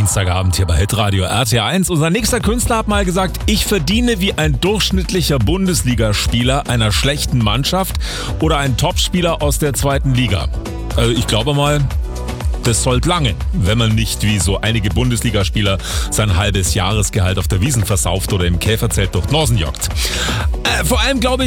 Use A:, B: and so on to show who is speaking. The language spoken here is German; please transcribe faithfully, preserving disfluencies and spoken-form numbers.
A: Dienstagabend hier bei Hitradio R T eins. Unser nächster Künstler hat mal gesagt, ich verdiene wie ein durchschnittlicher Bundesligaspieler einer schlechten Mannschaft oder ein Topspieler aus der zweiten Liga. Also ich glaube mal, das sollte lange, wenn man nicht wie so einige Bundesligaspieler sein halbes Jahresgehalt auf der Wiesn versauft oder im Käferzelt durch Nosen joggt. Äh, vor allem glaube ich,